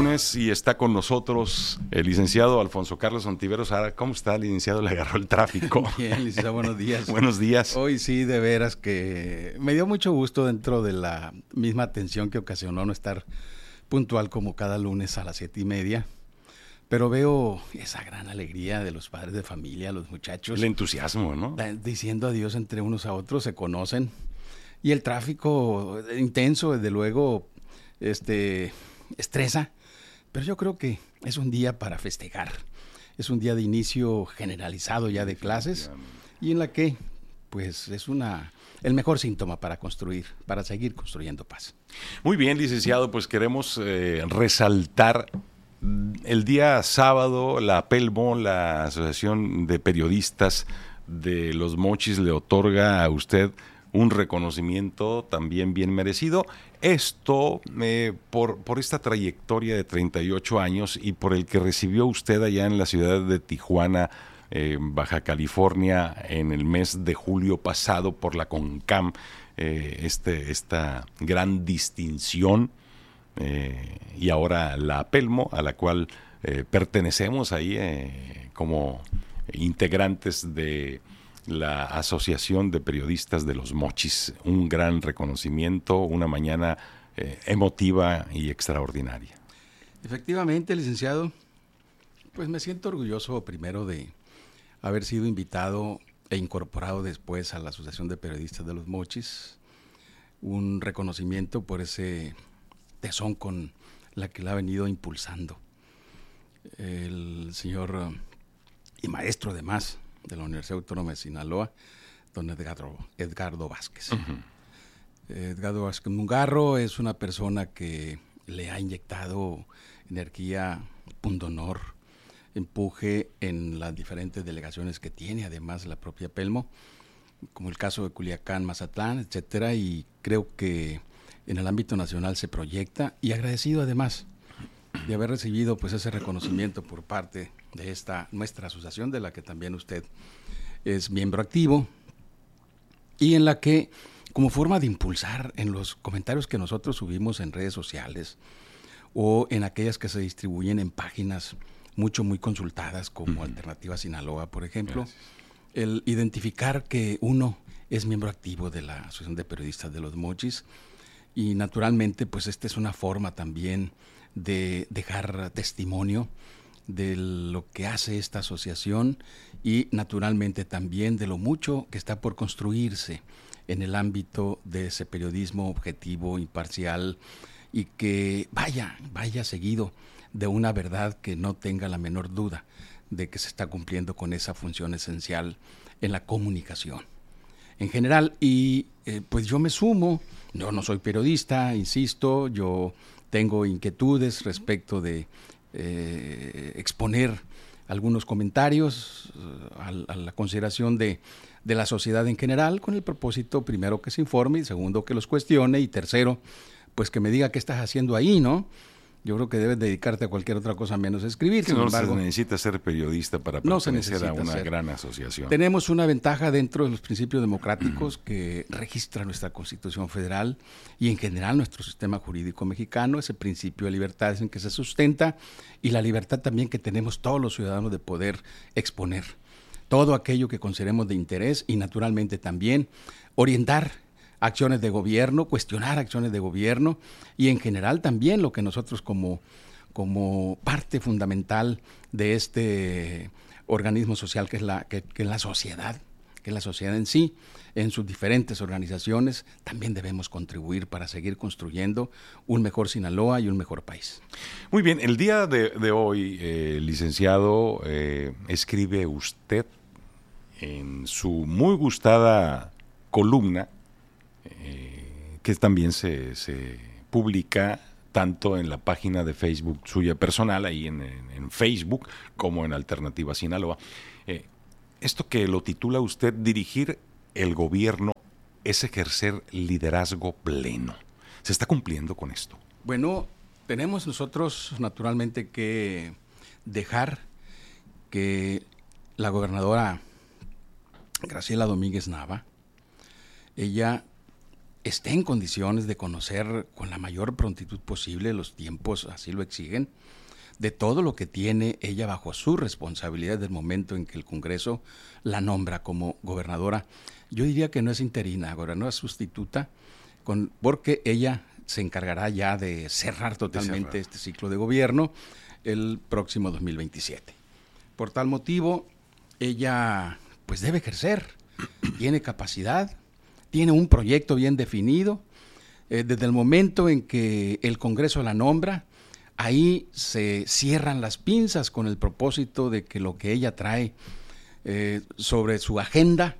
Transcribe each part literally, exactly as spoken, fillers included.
lunes y está con nosotros el licenciado Alfonso Carlos Ontiveros. Ahora, ¿cómo está, licenciado? Le agarró el tráfico. Bien, licenciado, buenos días. Buenos días. Hoy sí, de veras que me dio mucho gusto dentro de la misma atención que ocasionó no estar puntual como cada lunes a las siete y media. Pero veo esa gran alegría de los padres de familia, los muchachos. El entusiasmo, ¿no? Diciendo adiós entre unos a otros, se conocen. Y el tráfico intenso, desde luego, este, estresa. Pero yo creo que es un día para festejar. Es un día de inicio generalizado ya de clases y en la que, pues, es una el mejor síntoma para construir, para seguir construyendo paz. Muy bien, licenciado, pues queremos eh, resaltar el día sábado, la Pelmo, la Asociación de Periodistas de Los Mochis, le otorga a usted un reconocimiento también bien merecido. Esto eh, por, por esta trayectoria de treinta y ocho años y por el que recibió usted allá en la ciudad de Tijuana, eh, Baja California, en el mes de julio pasado por la CONCAM, eh, este, esta gran distinción. Eh, y ahora la Pelmo, a la cual eh, pertenecemos ahí eh, como integrantes de la Asociación de Periodistas de Los Mochis. Un gran reconocimiento, una mañana eh, emotiva y extraordinaria. Efectivamente, licenciado, pues me siento orgulloso primero de haber sido invitado e incorporado después a la Asociación de Periodistas de Los Mochis. Un reconocimiento por ese tesón con la que la ha venido impulsando el señor y maestro además de la Universidad Autónoma de Sinaloa, don Edgardo, Edgardo Vázquez. Uh-huh. Edgardo Vázquez Mungarro es una persona que le ha inyectado energía, pundonor, empuje en las diferentes delegaciones que tiene, además la propia Pelmo, como el caso de Culiacán, Mazatlán, etcétera, y creo que en el ámbito nacional se proyecta, y agradecido además de haber recibido pues ese reconocimiento por parte de esta nuestra asociación, de la que también usted es miembro activo, y en la que, como forma de impulsar en los comentarios que nosotros subimos en redes sociales o en aquellas que se distribuyen en páginas mucho, muy consultadas, como uh-huh. Alternativa Sinaloa, por ejemplo, Gracias. El identificar que uno es miembro activo de la Asociación de Periodistas de Los Mochis, y naturalmente pues esta es una forma también de dejar testimonio de lo que hace esta asociación y naturalmente también de lo mucho que está por construirse en el ámbito de ese periodismo objetivo, imparcial y que vaya, vaya seguido de una verdad que no tenga la menor duda de que se está cumpliendo con esa función esencial en la comunicación en general. Y eh, pues yo me sumo, yo no soy periodista, insisto, yo tengo inquietudes respecto de eh, exponer algunos comentarios uh, a, a la consideración de, de la sociedad en general, con el propósito primero que se informe, y segundo que los cuestione, y tercero pues que me diga qué estás haciendo ahí, ¿no? Yo creo que debes dedicarte a cualquier otra cosa menos a escribir. Sin no embargo, se necesita ser periodista para pertenecer no a una ser. gran asociación. Tenemos una ventaja dentro de los principios democráticos que registra nuestra Constitución Federal y en general nuestro sistema jurídico mexicano, ese principio de libertades en que se sustenta, y la libertad también que tenemos todos los ciudadanos de poder exponer todo aquello que consideremos de interés y naturalmente también orientar acciones de gobierno, cuestionar acciones de gobierno y en general también lo que nosotros como, como parte fundamental de este organismo social que es, la, que, que es la sociedad, que es la sociedad en sí, en sus diferentes organizaciones, también debemos contribuir para seguir construyendo un mejor Sinaloa y un mejor país. Muy bien, el día de, de hoy, eh, licenciado, eh, escribe usted en su muy gustada columna, Eh, que también se, se publica tanto en la página de Facebook suya personal, ahí en, en, en Facebook, como en Alternativa Sinaloa. Eh, esto que lo titula usted, dirigir el gobierno es ejercer liderazgo pleno. ¿Se está cumpliendo con esto? Bueno, tenemos nosotros naturalmente que dejar que la gobernadora Graciela Domínguez Nava, ella esté en condiciones de conocer con la mayor prontitud posible, los tiempos así lo exigen, de todo lo que tiene ella bajo su responsabilidad del momento en que el Congreso la nombra como gobernadora. Yo diría que no es interina, gobernadora sustituta, con, porque ella se encargará ya de cerrar totalmente de cerrar. este ciclo de gobierno el próximo dos mil veintisiete. Por tal motivo, ella pues debe ejercer, tiene capacidad, tiene un proyecto bien definido. Eh, desde el momento en que el Congreso la nombra, ahí se cierran las pinzas con el propósito de que lo que ella trae eh, sobre su agenda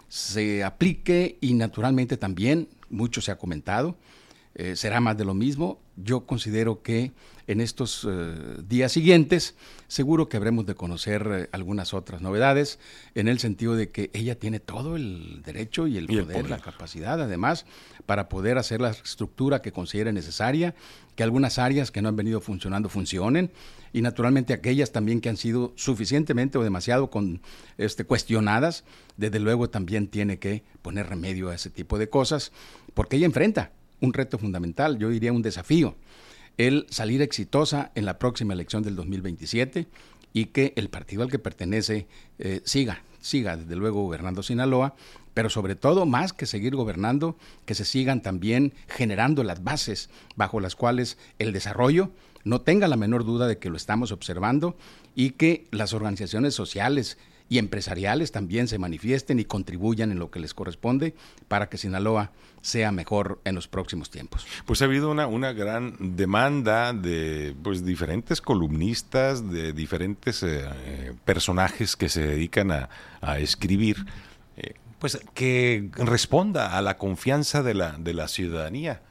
se aplique y naturalmente también, mucho se ha comentado, eh, será más de lo mismo. Yo considero que en estos eh, días siguientes seguro que habremos de conocer eh, algunas otras novedades, en el sentido de que ella tiene todo el derecho y el, y poder, el poder, la capacidad además, para poder hacer la estructura que considere necesaria, que algunas áreas que no han venido funcionando funcionen, y naturalmente aquellas también que han sido suficientemente o demasiado con, este, cuestionadas, desde luego también tiene que poner remedio a ese tipo de cosas, porque ella enfrenta un reto fundamental, yo diría un desafío, el salir exitosa en la próxima elección del dos mil veintisiete y que el partido al que pertenece eh, siga, siga desde luego gobernando Sinaloa, pero sobre todo, más que seguir gobernando, que se sigan también generando las bases bajo las cuales el desarrollo no tenga la menor duda de que lo estamos observando, y que las organizaciones sociales y empresariales también se manifiesten y contribuyan en lo que les corresponde para que Sinaloa sea mejor en los próximos tiempos. Pues ha habido una, una gran demanda de pues diferentes columnistas, de diferentes eh, personajes que se dedican a, a escribir, eh, pues que responda a la confianza de la, de la ciudadanía.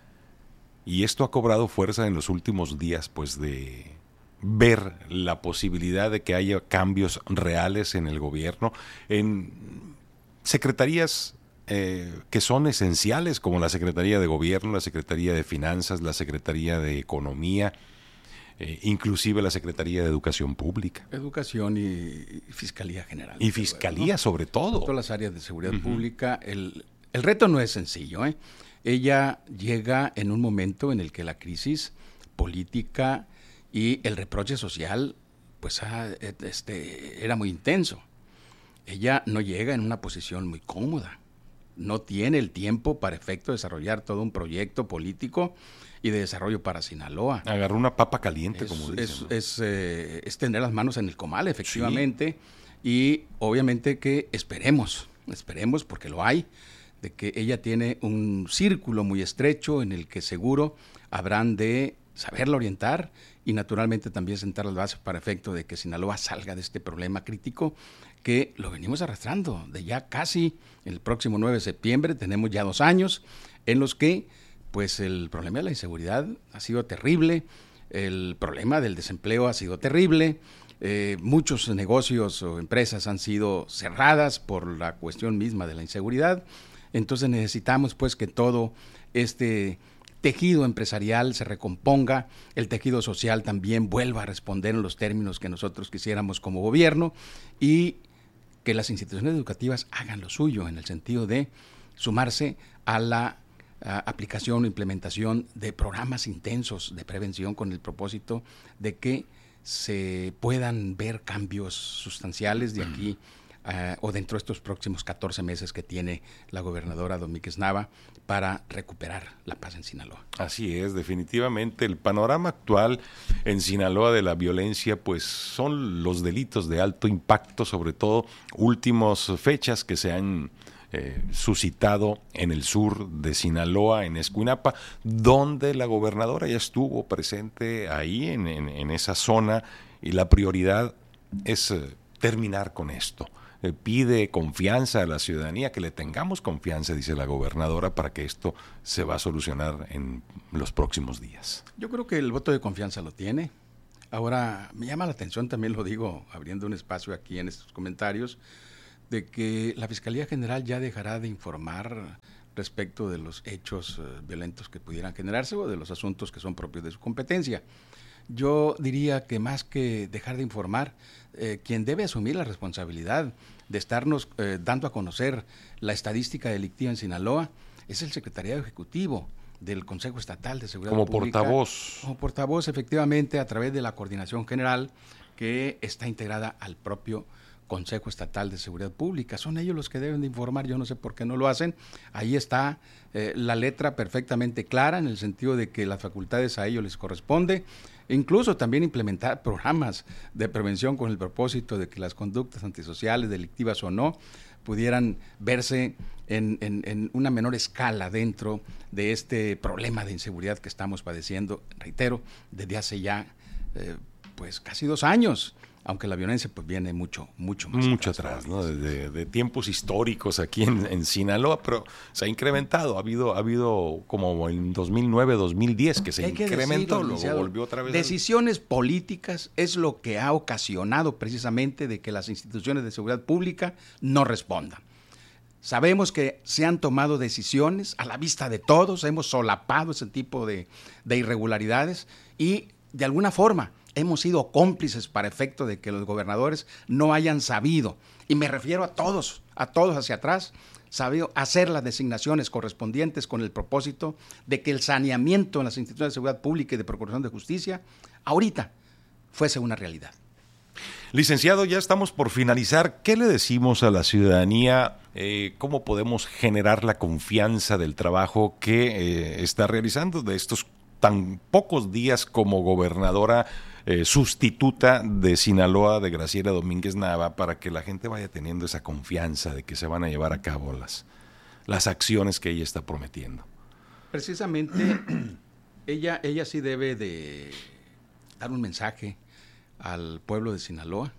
Y esto ha cobrado fuerza en los últimos días, pues de ver la posibilidad de que haya cambios reales en el gobierno, en secretarías eh, que son esenciales, como la Secretaría de Gobierno, la Secretaría de Finanzas, la Secretaría de Economía, eh, inclusive la Secretaría de Educación Pública. Educación y, y Fiscalía General. Y Fiscalía, ¿no? Sobre todo. Todas las áreas de seguridad uh-huh. pública. El, el reto no es sencillo, ¿eh? Ella llega en un momento en el que la crisis política y el reproche social pues ah, este, era muy intenso. Ella no llega en una posición muy cómoda, no tiene el tiempo para efecto de desarrollar todo un proyecto político y de desarrollo para Sinaloa. Agarró una papa caliente, es, como dicen. Es, ¿no? es, eh, es tener las manos en el comal, efectivamente, sí. Y obviamente que esperemos, esperemos porque lo hay, de que ella tiene un círculo muy estrecho en el que seguro habrán de saberla orientar y naturalmente también sentar las bases para efecto de que Sinaloa salga de este problema crítico que lo venimos arrastrando de ya casi el próximo nueve de septiembre. Tenemos ya dos años en los que pues el problema de la inseguridad ha sido terrible, el problema del desempleo ha sido terrible, eh, muchos negocios o empresas han sido cerradas por la cuestión misma de la inseguridad. Entonces necesitamos pues que todo este tejido empresarial se recomponga, el tejido social también vuelva a responder en los términos que nosotros quisiéramos como gobierno, y que las instituciones educativas hagan lo suyo en el sentido de sumarse a la a, aplicación o implementación de programas intensos de prevención con el propósito de que se puedan ver cambios sustanciales de aquí Uh, o dentro de estos próximos catorce meses que tiene la gobernadora Domínguez Nava para recuperar la paz en Sinaloa. Así es, definitivamente el panorama actual en Sinaloa de la violencia pues son los delitos de alto impacto, sobre todo últimas fechas que se han eh, suscitado en el sur de Sinaloa, en Escuinapa, donde la gobernadora ya estuvo presente ahí en, en, en esa zona, y la prioridad es eh, terminar con esto. Pide confianza a la ciudadanía, que le tengamos confianza, dice la gobernadora, para que esto se va a solucionar en los próximos días. Yo creo que el voto de confianza lo tiene. Ahora, me llama la atención, también lo digo, abriendo un espacio aquí en estos comentarios, de que la Fiscalía General ya dejará de informar respecto de los hechos uh, violentos que pudieran generarse o de los asuntos que son propios de su competencia. Yo diría que más que dejar de informar, eh, quien debe asumir la responsabilidad de estarnos eh, dando a conocer la estadística delictiva en Sinaloa es el secretariado ejecutivo del Consejo Estatal de Seguridad como Pública. portavoz. Como portavoz, efectivamente, a través de la Coordinación General, que está integrada al propio Consejo Estatal de Seguridad Pública. Son ellos los que deben de informar, yo no sé por qué no lo hacen. Ahí está eh, la letra perfectamente clara, en el sentido de que las facultades a ellos les corresponde. Incluso también implementar programas de prevención con el propósito de que las conductas antisociales, delictivas o no, pudieran verse en, en, en una menor escala dentro de este problema de inseguridad que estamos padeciendo, reitero, desde hace ya eh, pues casi dos años, aunque la violencia pues viene mucho, mucho más Mucho atrás, atrás ¿no? De, de tiempos históricos aquí en, en Sinaloa, pero se ha incrementado, ha habido, ha habido como en dos mil nueve, dos mil diez que se Hay que incrementó, decirlo, luego volvió otra vez. Decisiones al... políticas es lo que ha ocasionado precisamente de que las instituciones de seguridad pública no respondan. Sabemos que se han tomado decisiones a la vista de todos, hemos solapado ese tipo de, de irregularidades y de alguna forma hemos sido cómplices para efecto de que los gobernadores no hayan sabido, y me refiero a todos, a todos hacia atrás, sabido hacer las designaciones correspondientes con el propósito de que el saneamiento en las instituciones de seguridad pública y de procuración de justicia ahorita fuese una realidad. Licenciado, ya estamos por finalizar. ¿Qué le decimos a la ciudadanía? Eh, ¿Cómo podemos generar la confianza del trabajo que eh, está realizando de estos tan pocos días como gobernadora eh, sustituta de Sinaloa, de Graciela Domínguez Nava, para que la gente vaya teniendo esa confianza de que se van a llevar a cabo las, las acciones que ella está prometiendo? Precisamente, ella, ella sí debe de dar un mensaje al pueblo de Sinaloa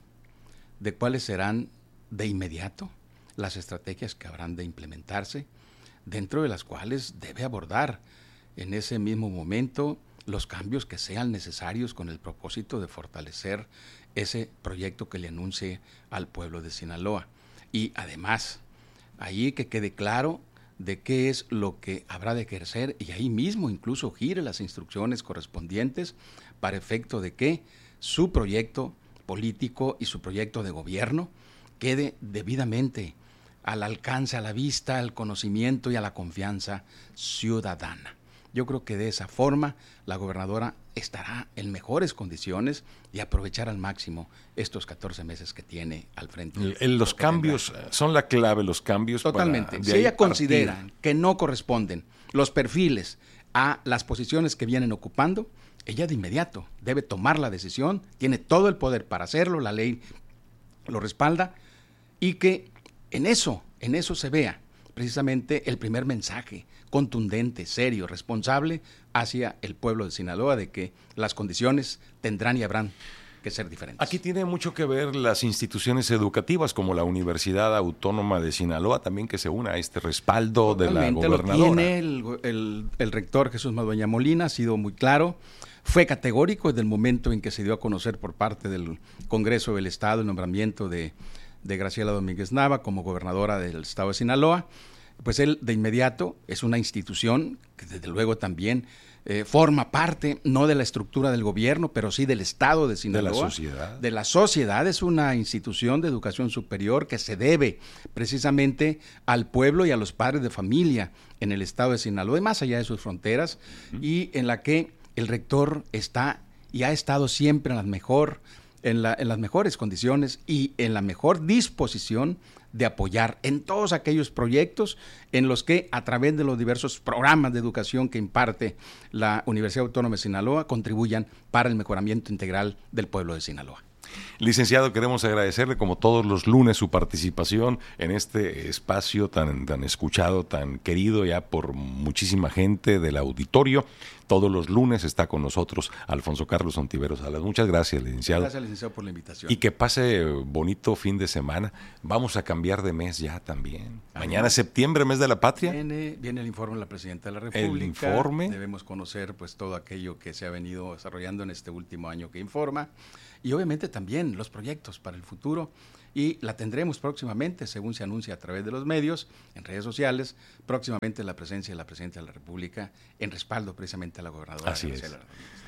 de cuáles serán de inmediato las estrategias que habrán de implementarse, dentro de las cuales debe abordar en ese mismo momento los cambios que sean necesarios con el propósito de fortalecer ese proyecto que le anuncie al pueblo de Sinaloa. Y además, ahí que quede claro de qué es lo que habrá de ejercer, y ahí mismo incluso gire las instrucciones correspondientes para efecto de que su proyecto político y su proyecto de gobierno quede debidamente al alcance, a la vista, al conocimiento y a la confianza ciudadana. Yo creo que de esa forma la gobernadora estará en mejores condiciones y aprovechar al máximo estos catorce meses que tiene al frente. El, el, los cambios tendrá. Son la clave, los cambios. Totalmente. Para si ella considera partir. que no corresponden los perfiles a las posiciones que vienen ocupando, ella de inmediato debe tomar la decisión, tiene todo el poder para hacerlo, la ley lo respalda, y que en eso, en eso se vea precisamente el primer mensaje contundente, serio, responsable hacia el pueblo de Sinaloa, de que las condiciones tendrán y habrán que ser diferentes. Aquí tiene mucho que ver las instituciones educativas como la Universidad Autónoma de Sinaloa, también que se una a este respaldo Totalmente, de la gobernadora. Lo tiene el, el, el rector Jesús Madueña Molina, ha sido muy claro, fue categórico desde el momento en que se dio a conocer por parte del Congreso del Estado el nombramiento de, de Graciela Domínguez Nava como gobernadora del Estado de Sinaloa. Pues él de inmediato es una institución que desde luego también eh, forma parte, no de la estructura del gobierno, pero sí del Estado de Sinaloa. De la sociedad. De la sociedad, es una institución de educación superior que se debe precisamente al pueblo y a los padres de familia en el Estado de Sinaloa, y más allá de sus fronteras, uh-huh. y en la que el rector está y ha estado siempre en las, mejor, en, la, en las mejores condiciones y en la mejor disposición de apoyar en todos aquellos proyectos en los que a través de los diversos programas de educación que imparte la Universidad Autónoma de Sinaloa contribuyan para el mejoramiento integral del pueblo de Sinaloa. Licenciado, queremos agradecerle como todos los lunes su participación en este espacio tan, tan escuchado, tan querido ya por muchísima gente del auditorio. Todos los lunes está con nosotros Alfonso Carlos Ontiveros Salas. Muchas gracias, licenciado. Gracias, licenciado, por la invitación. Y que pase bonito fin de semana. Vamos a cambiar de mes ya también. Ay, Mañana es septiembre, mes de la patria. Viene, viene el informe de la Presidenta de la República. El informe. Debemos conocer pues todo aquello que se ha venido desarrollando en este último año que informa. Y obviamente también los proyectos para el futuro, y la tendremos próximamente, según se anuncia a través de los medios, en redes sociales, próximamente la presencia de la Presidenta de la República en respaldo precisamente a la gobernadora. Así es.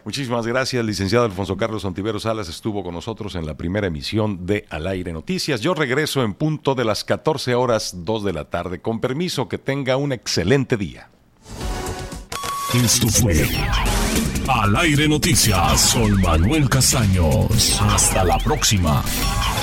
Muchísimas gracias, licenciado Alfonso Carlos Ontiveros Salas, estuvo con nosotros en la primera emisión de Al Aire Noticias. Yo regreso en punto de las catorce horas, dos de la tarde. Con permiso, que tenga un excelente día. Esto fue Al Aire Noticias con Manuel Castaños. Hasta la próxima.